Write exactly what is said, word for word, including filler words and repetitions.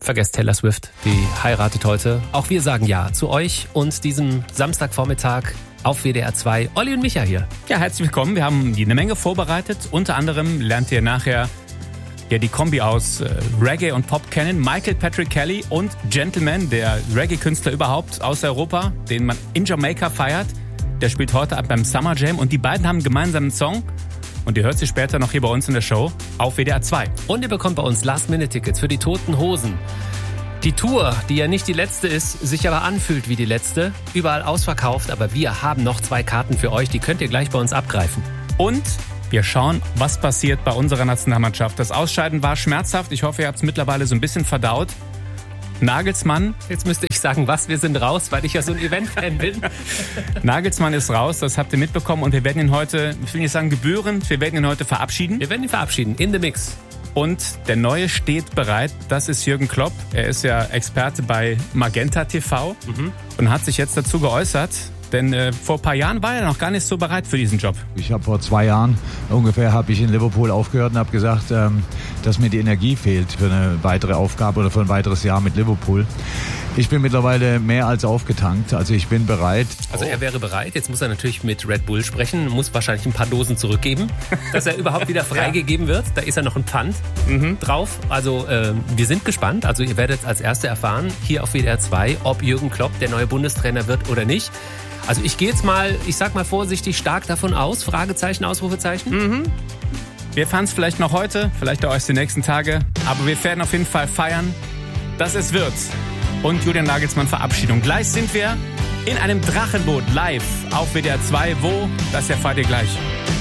Vergesst Taylor Swift, die heiratet heute. Auch wir sagen ja zu euch und diesem Samstagvormittag auf W D R zwei. Olli und Micha hier. Ja, herzlich willkommen. Wir haben eine Menge vorbereitet. Unter anderem lernt ihr nachher ja die Kombi aus äh, Reggae und Pop kennen. Michael Patrick Kelly und Gentleman, der Reggae-Künstler überhaupt aus Europa, den man in Jamaika feiert. Der spielt heute ab beim Summer Jam und die beiden haben gemeinsam einen Song. Und ihr hört sie später noch hier bei uns in der Show auf W D R zwei. Und ihr bekommt bei uns Last-Minute-Tickets für die Toten Hosen. Die Tour, die ja nicht die letzte ist, sich aber anfühlt wie die letzte. Überall ausverkauft, aber wir haben noch zwei Karten für euch. Die könnt ihr gleich bei uns abgreifen. Und wir schauen, was passiert bei unserer Nationalmannschaft. Das Ausscheiden war schmerzhaft. Ich hoffe, ihr habt es mittlerweile so ein bisschen verdaut. Nagelsmann. Jetzt müsste ich sagen, was? Wir sind raus, weil ich ja so ein Event-Fan bin. Nagelsmann ist raus, das habt ihr mitbekommen. Und wir werden ihn heute, ich will nicht sagen gebührend, wir werden ihn heute verabschieden. Wir werden ihn verabschieden, in the mix. Und der Neue steht bereit, das ist Jürgen Klopp. Er ist ja Experte bei Magenta T V mhm. und hat sich jetzt dazu geäußert. Denn äh, vor ein paar Jahren war er noch gar nicht so bereit für diesen Job. Ich habe vor zwei Jahren ungefähr habe ich in Liverpool aufgehört und habe gesagt, ähm, dass mir die Energie fehlt für eine weitere Aufgabe oder für ein weiteres Jahr mit Liverpool. Ich bin mittlerweile mehr als aufgetankt, also ich bin bereit. Also er wäre bereit, jetzt muss er natürlich mit Red Bull sprechen, muss wahrscheinlich ein paar Dosen zurückgeben, dass er überhaupt wieder freigegeben wird. Da ist ja noch ein Pfand mhm. drauf. Also äh, wir sind gespannt, also ihr werdet als Erste erfahren, hier auf W D R zwei, ob Jürgen Klopp der neue Bundestrainer wird oder nicht. Also ich gehe jetzt mal, ich sag mal vorsichtig, stark davon aus, Fragezeichen, Ausrufezeichen. Mhm. Wir fahren es vielleicht noch heute, vielleicht auch erst die nächsten Tage, aber wir werden auf jeden Fall feiern, dass es wird. Und Julian Nagelsmann Verabschiedung. Gleich sind wir in einem Drachenboot live auf W D R zwei. Wo? Das erfahrt ihr gleich.